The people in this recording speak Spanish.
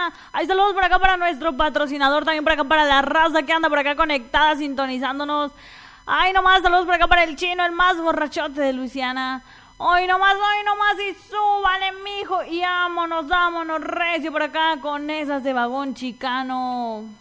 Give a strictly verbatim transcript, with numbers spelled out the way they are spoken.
Luisiana. Hay saludos por acá para nuestro patrocinador, también por acá para la raza que anda por acá conectada, sintonizándonos. Ay, nomás, saludos por acá para el chino, el más borrachote de Luisiana. Hoy nomás, hoy nomás y súbale, mijo. Y vámonos, vámonos, recio por acá con esas de vagón chicano.